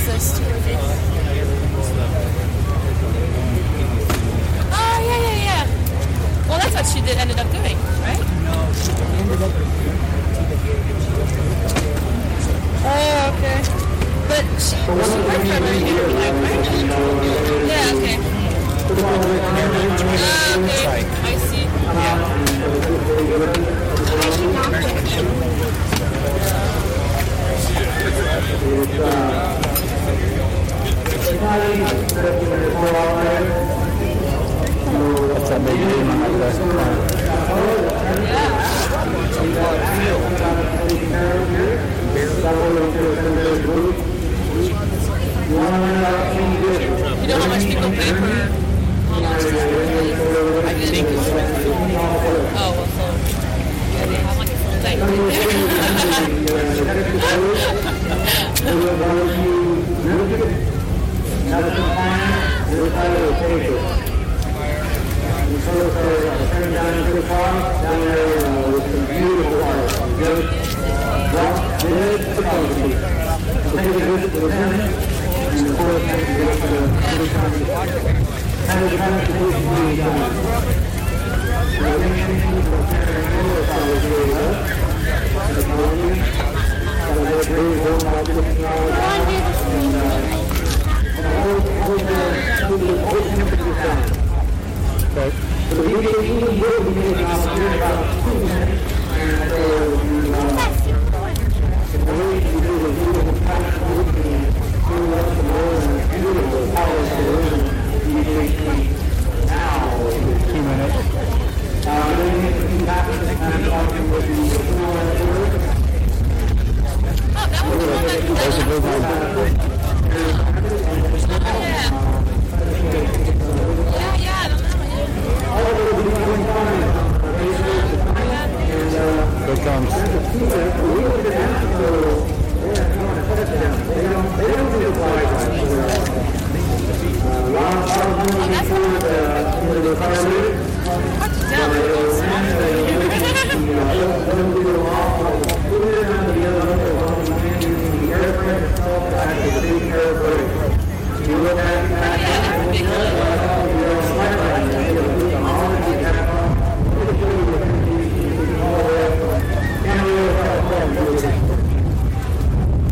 this? Oh, yeah. Well, that's what she ended up doing, right? Oh, okay. But she worked for a very good life, right? Yeah, okay. Okay, I see. That's a big name on the You know how much people pay for I think it's oh, well, so yeah, they have like a full thing. Oh, that was the one that